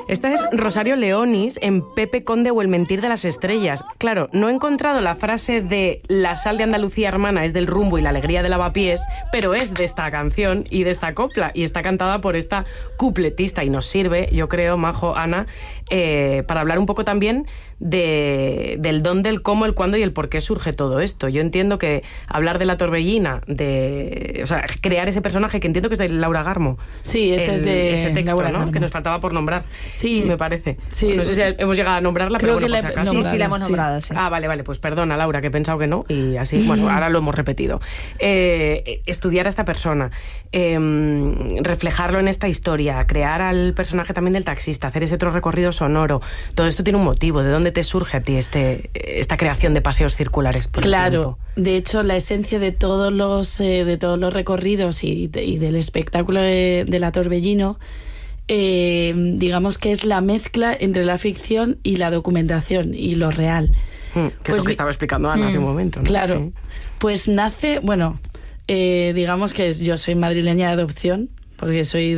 Esta es Rosario Leonis en Pepe Conde o El mentir de las estrellas. Claro, no he encontrado la frase de la sal de Andalucía hermana es del rumbo y la alegría de lavapiés, pero es de esta canción y de esta copla, y está cantada por esta cupletista, y nos sirve, yo creo, Majo, Ana, para hablar un poco también del dónde, el cómo, el cuándo y el por qué surge todo esto. Yo entiendo que hablar de la Torbellina, o sea, crear ese personaje, que entiendo que es de Laura Garmo. Sí, ese ese texto, Laura ¿no? Garmo. Que nos faltaba por nombrar, sí, me parece. Sí. No sé si hemos llegado a nombrarla, Creo pero bueno, que por si acaso. Sí, la hemos nombrado, sí. Ah, vale, pues perdona, Laura, que he pensado que no, y así, bueno, ahora lo hemos repetido. Estudiar a esta persona, reflejarlo en esta historia, crear al personaje también del taxista, hacer ese otro recorrido sonoro, todo esto tiene un motivo. ¿De dónde te surge a ti esta creación de paseos circulares por el tiempo? De hecho, la esencia de todos los recorridos y del espectáculo de la Torbellino, digamos que es la mezcla entre la ficción y la documentación y lo real. Que es lo que estaba explicando Ana hace un momento, ¿no? Claro, sí. Pues nace, digamos que yo soy madrileña de adopción, porque soy